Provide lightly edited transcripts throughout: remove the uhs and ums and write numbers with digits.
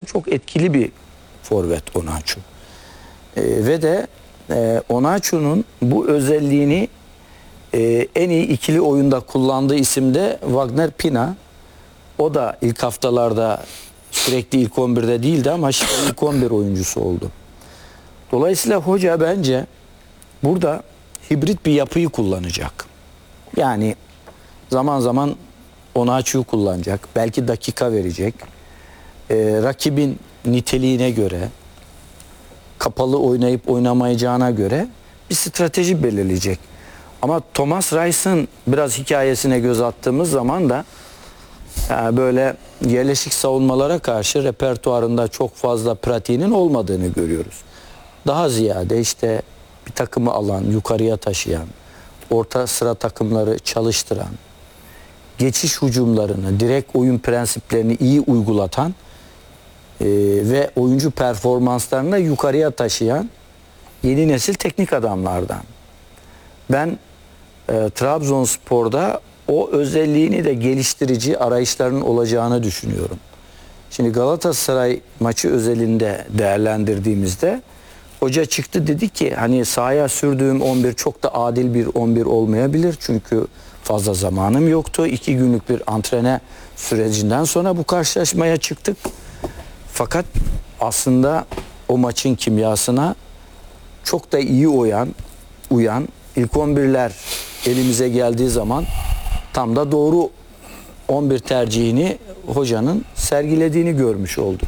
çok etkili bir forvet Onaçu. Ve de Onaçu'nun bu özelliğini en iyi ikili oyunda kullandığı isim de Wagner Pina. O da ilk haftalarda sürekli ilk 11'de değildi ama şimdi ilk 11 oyuncusu oldu. Dolayısıyla hoca bence burada hibrit bir yapıyı kullanacak. Yani zaman zaman Onaçu'yu kullanacak. Belki dakika verecek. Rakibin niteliğine göre, kapalı oynayıp oynamayacağına göre bir strateji belirleyecek. Ama Thomas Reis'in biraz hikayesine göz attığımız zaman da böyle yerleşik savunmalara karşı repertuarında çok fazla pratiğinin olmadığını görüyoruz. Daha ziyade işte bir takımı alan, yukarıya taşıyan, orta sıra takımları çalıştıran, geçiş hücumlarını, direkt oyun prensiplerini iyi uygulatan ve oyuncu performanslarını yukarıya taşıyan yeni nesil teknik adamlardan. Ben Trabzonspor'da o özelliğini de geliştirici arayışlarının olacağını düşünüyorum. Şimdi Galatasaray maçı özelinde değerlendirdiğimizde hoca çıktı, dedi ki hani sahaya sürdüğüm 11 çok da adil bir 11 olmayabilir. Çünkü fazla zamanım yoktu. 2 günlük bir antrene sürecinden sonra bu karşılaşmaya çıktık. Fakat aslında o maçın kimyasına çok da iyi uyan ilk 11'ler elimize geldiği zaman tam da doğru 11 tercihini hocanın sergilediğini görmüş olduk.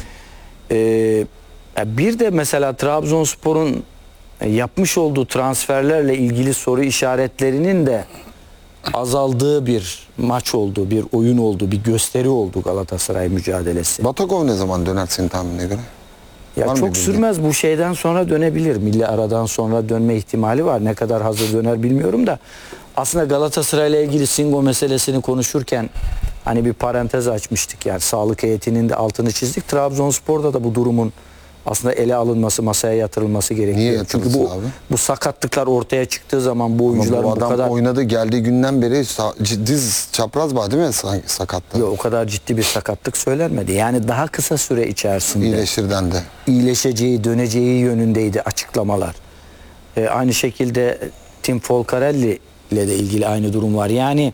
Bir de mesela Trabzonspor'un yapmış olduğu transferlerle ilgili soru işaretlerinin de azaldığı bir maç oldu, bir oyun oldu, bir gösteri oldu Galatasaray mücadelesi. Batakov ne zaman döner senin tahminine göre? Ya çok sürmez, bu şeyden sonra dönebilir. Milli aradan sonra dönme ihtimali var. Ne kadar hazır döner bilmiyorum da. Aslında Galatasaray ile ilgili Singo meselesini konuşurken hani bir parantez açmıştık. Yani sağlık heyetinin de altını çizdik. Trabzonspor'da da bu durumun aslında ele alınması, masaya yatırılması gerekiyor. Niye Çünkü bu sakatlıklar ortaya çıktığı zaman bu oyuncuların bu adam bu kadar oynadı geldiği günden beri ciddi çapraz bağ değil mi sakatlığı? Yok, o kadar ciddi bir sakatlık söylenmedi. Yani daha kısa süre içerisinde İyileşir dendi. İyileşeceği, döneceği yönündeydi açıklamalar. Aynı şekilde Tim Folcarelli ile de ilgili aynı durum var. Yani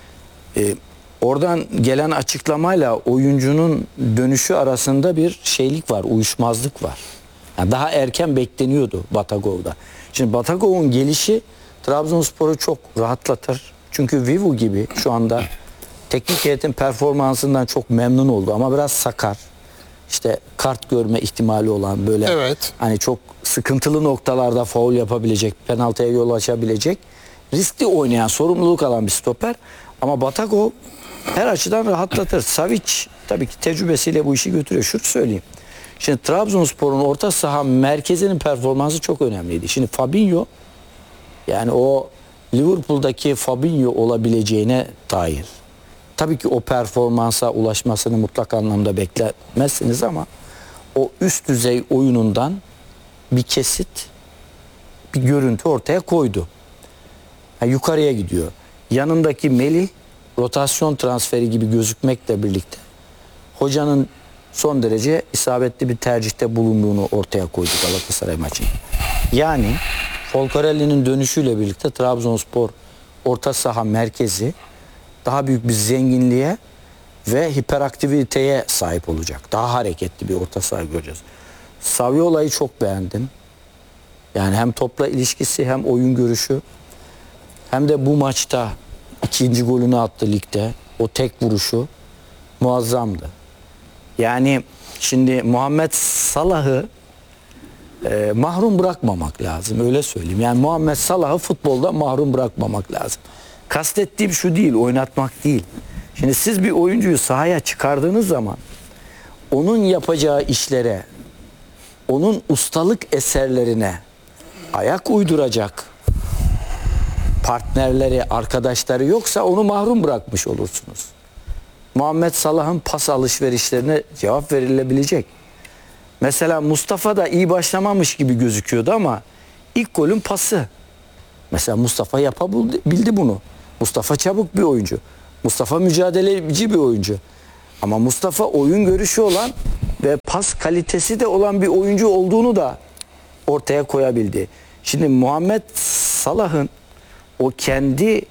oradan gelen açıklamayla oyuncunun dönüşü arasında bir şeylik var, uyuşmazlık var. Yani daha erken bekleniyordu Batagov'da. Şimdi Batagov'un gelişi Trabzonspor'u çok rahatlatır. Çünkü Vivu gibi şu anda teknik heyetin performansından çok memnun oldu ama biraz sakar. İşte kart görme ihtimali olan, böyle hani çok sıkıntılı noktalarda faul yapabilecek, penaltıya yol açabilecek, riskli oynayan, sorumluluk alan bir stoper. Ama Batagov her açıdan rahatlatır. Savic tabii ki tecrübesiyle bu işi götürüyor. Şunu söyleyeyim. Şimdi Trabzonspor'un orta saha merkezinin performansı çok önemliydi. Şimdi Fabinho, yani o Liverpool'daki Fabinho olabileceğine dair. Tabii ki o performansa ulaşmasını mutlak anlamda beklemezsiniz ama o üst düzey oyunundan bir kesit, bir görüntü ortaya koydu. Yani yukarıya gidiyor. Yanındaki Melih rotasyon transferi gibi gözükmekle birlikte hocanın son derece isabetli bir tercihte bulunduğunu ortaya koydu Galatasaray maçında. Yani Folcarelli'nin dönüşüyle birlikte Trabzonspor orta saha merkezi daha büyük bir zenginliğe ve hiperaktiviteye sahip olacak. Daha hareketli bir orta saha göreceğiz. Saviola'yı çok beğendim. Yani hem topla ilişkisi, hem oyun görüşü, hem de bu maçta ikinci golünü attı ligde. O tek vuruşu muazzamdı. Yani şimdi Muhammed Salah'ı mahrum bırakmamak lazım, öyle söyleyeyim. Yani Muhammed Salah'ı futbolda mahrum bırakmamak lazım. Kastettiğim şu değil, oynatmak değil. Şimdi siz bir oyuncuyu sahaya çıkardığınız zaman onun yapacağı işlere, onun ustalık eserlerine ayak uyduracak partnerleri, arkadaşları yoksa onu mahrum bırakmış olursunuz. Muhammed Salah'ın pas alışverişlerine cevap verilebilecek. Mesela Mustafa da iyi başlamamış gibi gözüküyordu ama ilk golün pası. Mesela Mustafa yapabildi bunu. Mustafa çabuk bir oyuncu. Mustafa mücadeleci bir oyuncu. Ama Mustafa oyun görüşü olan ve pas kalitesi de olan bir oyuncu olduğunu da ortaya koyabildi. Şimdi Muhammed Salah'ın o kendi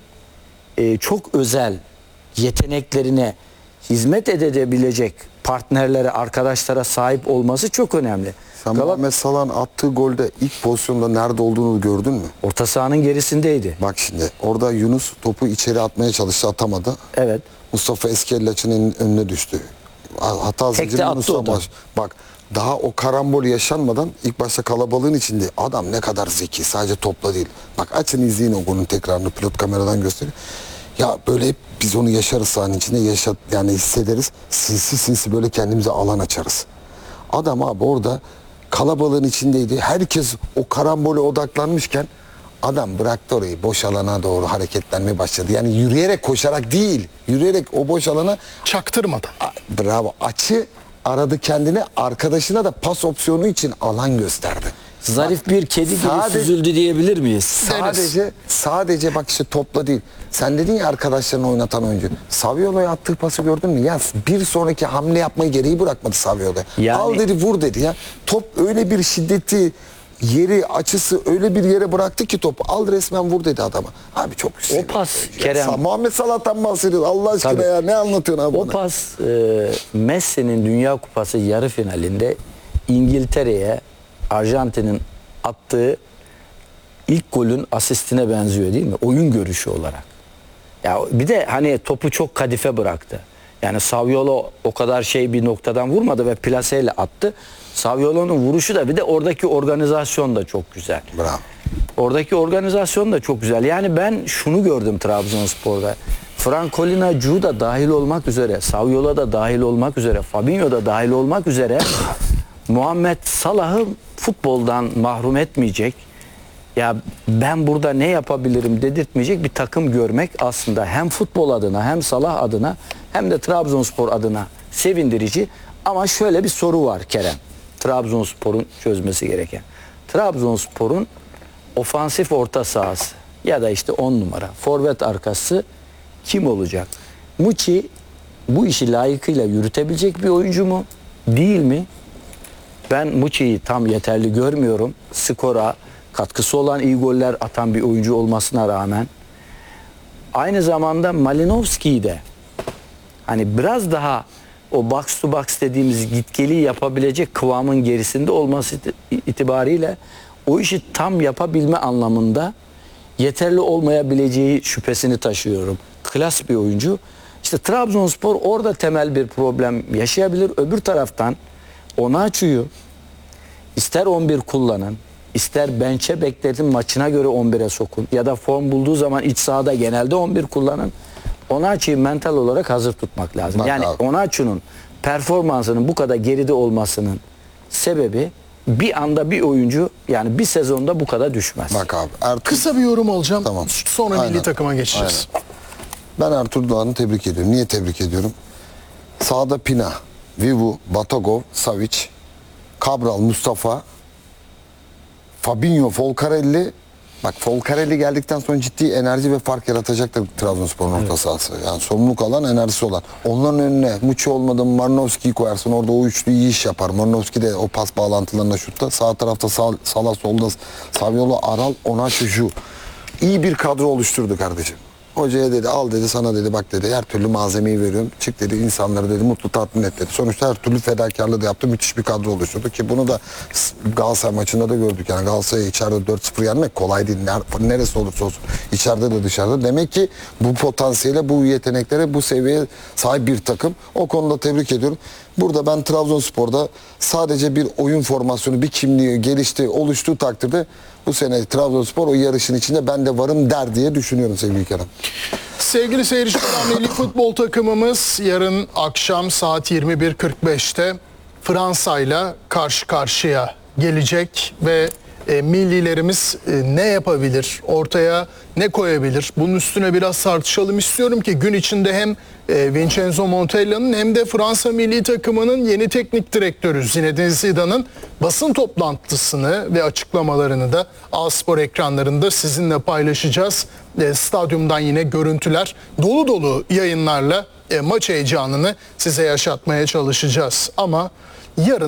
çok özel yeteneklerine hizmet edebilecek partnerlere, arkadaşlara sahip olması çok önemli. Sen Muhammed Salah'ın attığı golde ilk pozisyonda nerede olduğunu gördün mü? Orta sahanın gerisindeydi. Bak şimdi orada Yunus topu içeri atmaya çalıştı, atamadı. Evet. Mustafa Eskellaç'ın önüne düştü. Hata Tekte zinciri attı Yunus'a o da. Bak daha o karambol yaşanmadan ilk başta kalabalığın içinde adam ne kadar zeki, sadece topla değil. Bak açın izleyin o golün tekrarını, pilot kameradan gösteriyor. Ya böyle hep biz onu yaşarız sahanın içinde, yani hissederiz. Sinsi sinsi böyle kendimize alan açarız. Adam abi orada kalabalığın içindeydi. Herkes o karambole odaklanmışken adam bıraktı orayı, boş alana doğru hareketlenmeye başladı. Yani yürüyerek, koşarak değil, yürüyerek o boş alana Çaktırmadan. bravo, açı aradı kendine, arkadaşına da pas opsiyonu için alan gösterdi. Zarif bir kedi gibi sadece- süzüldü diyebilir miyiz? Sadece bak işte topla değil. Sen dedin ya arkadaşlarını oynatan oyuncu. Saviolo'ya attığı pası gördün mü? Ya bir sonraki hamle yapmayı gereği bırakmadı Saviolo'ya. Yani- Al dedi, vur dedi ya. Top öyle bir şiddeti, yeri, açısı öyle bir yere bıraktı ki topu. Al resmen vur dedi adama. Abi çok güzel. O pas Kerem. Muhammed Salah'tan bahsediyoruz. Allah aşkına Tabii. ya, ne anlatıyorsun abi O bana? pas Messi'nin Dünya Kupası yarı finalinde İngiltere'ye Arjantin'in attığı ilk golün asistine benziyor değil mi? Oyun görüşü olarak. Ya bir de hani topu çok kadife bıraktı. Yani Saviolo o kadar bir noktadan vurmadı ve plaseyle attı. Saviolo'nun vuruşu da, bir de oradaki organizasyon da çok güzel. Bravo. Oradaki organizasyon da çok güzel. Yani ben şunu gördüm Trabzonspor'da. Francolina Cu da dahil olmak üzere, Saviola da dahil olmak üzere, Fabinho da dahil olmak üzere Muhammed Salah'ı futboldan mahrum etmeyecek, ya ben burada ne yapabilirim dedirtmeyecek bir takım görmek aslında hem futbol adına, hem Salah adına, hem de Trabzonspor adına sevindirici. Ama şöyle bir soru var Kerem. Trabzonspor'un çözmesi gereken. Trabzonspor'un ofansif orta sahası ya da işte 10 numara forvet arkası kim olacak? Muçi bu işi layıkıyla yürütebilecek bir oyuncu mu? Değil mi? Ben Muçi'yi tam yeterli görmüyorum. Skora katkısı olan, iyi goller atan bir oyuncu olmasına rağmen. Aynı zamanda Malinovski'yi de hani biraz daha o box to box dediğimiz gitgeli yapabilecek kıvamın gerisinde olması itibariyle o işi tam yapabilme anlamında yeterli olmayabileceği şüphesini taşıyorum. Klas bir oyuncu. İşte Trabzonspor orada temel bir problem yaşayabilir. Öbür taraftan Onaçu'yu ister 11 kullanın, ister bench'e bekletin, maçına göre 11'e sokun ya da form bulduğu zaman iç sahada genelde 11 kullanın. Onaçu'yu mental olarak hazır tutmak lazım. Bak yani abi. Onaçu'nun performansının bu kadar geride olmasının sebebi bir anda bir oyuncu yani bir sezonda bu kadar düşmez. Bak abi Ertuğrul, Kısa bir yorum alacağım. Tamam. Sonra Aynen. milli takıma geçeceğiz. ben Ertuğrul Doğan'ı tebrik ediyorum. Niye tebrik ediyorum? Sağda Pina, Vivu, Batagov, Savic, Cabral, Mustafa, Fabinho, Folcarelli. Bak Folcarelli geldikten sonra ciddi enerji ve fark yaratacaktır Trabzonspor'un orta sahası. Yani sorumluluk alan, enerjisi olan. Onların önüne Muçi olmadı mı Marnovski'yi koyarsın. Orada o üçlü iyi iş yapar. Marnovski de o pas bağlantılarında şutta. Sağ tarafta Salah, solda Saviolo, Aral, Onaçu, Ju. İyi bir kadro oluşturdu kardeşim. Hocaya dedi, al dedi, sana dedi, bak dedi, her türlü malzemeyi veriyorum. Çık dedi, insanları dedi, mutlu tatmin et dedi. Sonuçta her türlü fedakarlığı da yaptı. Müthiş bir kadro oluşturdu ki bunu da Galatasaray maçında da gördük. Yani Galatasaray'ı içeride 4-0 yenmek kolay değil. Neresi olursa olsun. İçeride de dışarıda. Demek ki bu potansiyele, bu yeteneklere, bu seviyeye sahip bir takım. O konuda tebrik ediyorum. Burada ben Trabzonspor'da sadece bir oyun formasyonu, bir kimliği gelişti, oluştuğu takdirde bu sene Trabzonspor o yarışın içinde ben de varım der diye düşünüyorum sevgili Kerem. Sevgili seyirciler, milli futbol takımımız yarın akşam saat 21.45'te Fransa'yla karşı karşıya gelecek ve millilerimiz ne yapabilir, ortaya ne koyabilir? Bunun üstüne biraz tartışalım istiyorum ki gün içinde hem Vincenzo Montella'nın hem de Fransa milli takımının yeni teknik direktörü Zinedine Zidane'ın basın toplantısını ve açıklamalarını da A-Spor ekranlarında sizinle paylaşacağız. Stadyumdan yine görüntüler, dolu dolu yayınlarla maç heyecanını size yaşatmaya çalışacağız. Ama yarın